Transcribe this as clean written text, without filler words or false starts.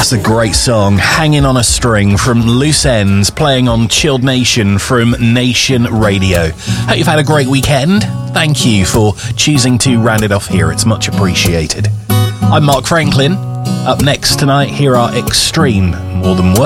That's a great song, Hanging on a String from Loose Ends, playing on Chilled Nation from Nation Radio. Hope you've had a great weekend. Thank you for choosing to round it off here. It's much appreciated. I'm Mark Franklin. Up next tonight, here are Extreme, More Than Words.